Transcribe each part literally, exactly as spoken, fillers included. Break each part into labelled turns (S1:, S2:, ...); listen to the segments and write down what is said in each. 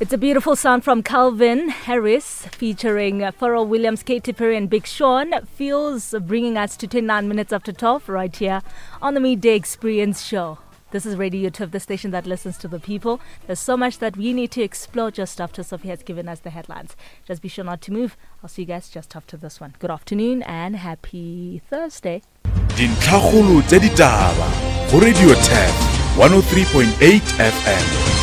S1: It's a beautiful sound from Calvin Harris featuring Pharrell Williams, Katy Perry and Big Sean. Feels bringing us to twenty-nine minutes after twelve right here on the Midday Experience Show. This is Radio U T F, the station that listens to the people. There's so much that we need to explore just after Sophie has given us the headlines. Just be sure not to move. I'll see you guys just after this one. Good afternoon and happy Thursday.
S2: Dintlhakgolo tse ditaba go Radio U T F one oh three point eight F M.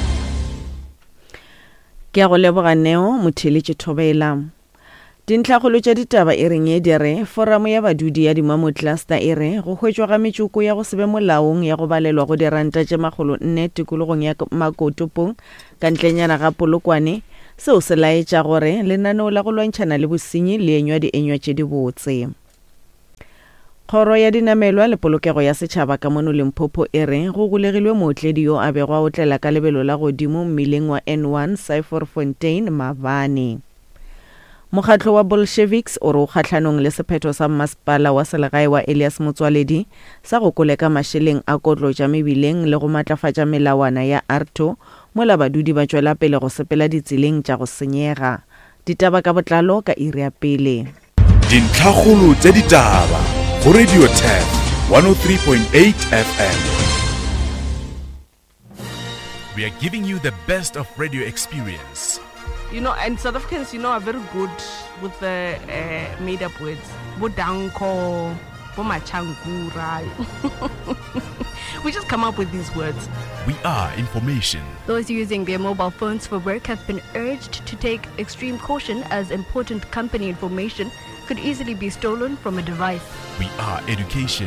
S3: Ke a go leboga Neo Motheletše Thobela. Dintlhakgolo tša ditaba e reng e dire foramo ya badudi ya Dimamotlaster e re go hwetšwa ga metšoko ya go sebe molaong ya go balelwa go diranta tše magolo nne tikologong ya Makotopong ka ntlenyana ga Polokwane seo se laetša gore lenaneo la go lwantšhana le bosenyi le enywa di enywa tše di botse. Kgoro ya dinamelwa le polokego ya setšhaba ka mono Limpopo e re go golegilwe mootledi yo a bego a otlela ka lebelo la godimo mmileng wa N one Syferfontein Mavane. Mokgatlo wa Bolsheviks o re o kgatlhanong le sephetho sa masepala wa selegae wa Elias Motswaledi sa go koleka mašeleng a kotlo tša mebileng le go matlafatša melawana ya Arto mola badudi ba tšwela pele go sepela ditseleng tša go senyega. Ditaba ka botlalo ka iri ya pele.
S2: Dintlhakgolo tse ditaba go Radio U T F one oh three point eight F M. We are giving you the best of radio experience.
S4: You know, and South Africans, you know, are very good with the uh, made-up words. Bodanko, bomachangura. We just come up with these words.
S2: We are information.
S5: Those using their mobile phones for work have been urged to take extreme caution as important company information could easily be stolen from a device.
S2: We are education.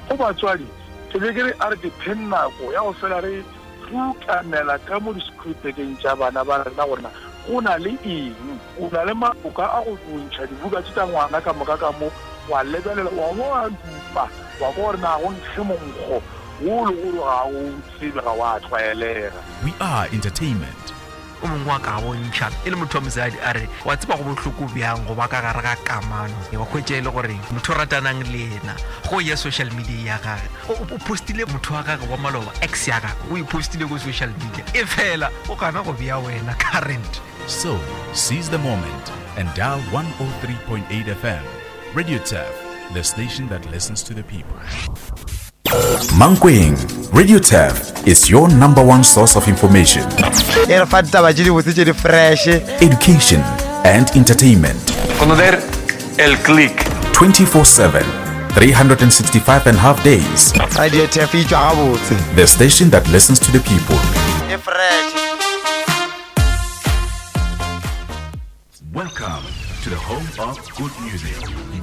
S6: Una le eng una le maboka a go tsontšha dibuka tša ngwana ka moka ka mo wa lebelela wa go a dupa wa go re na go ntshe monkgo wo le go ga o tsebe ga wa tlwaelega.
S2: We are entertainment.
S7: O mongwe wa ka bontšha e le motho wa mosadi a re wa tseba go bohloko bjang go ba ka gare ga kamano wa hwetša e le gore motho o ratanang le ena go ya social media ya gage o postile motho wa gage wa maloba ex ya gage o ipostile go social media e fela o kana go bea wena current.
S2: So, seize the moment and dial one oh three point eight F M. Radio U T F, the station that listens to the people. Mankweng, Radio U T F is your number one source of information, education and entertainment.
S8: Conocer el click.
S2: twenty-four seven, three hundred sixty-five and a half days.
S8: Radio U T F
S2: the station that listens to the people. Welcome to the home of good music.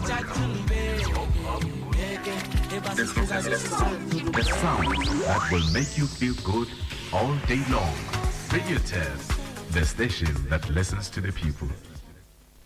S2: The sound that will make you feel good all day long. Radio U T F, the station that listens to the people.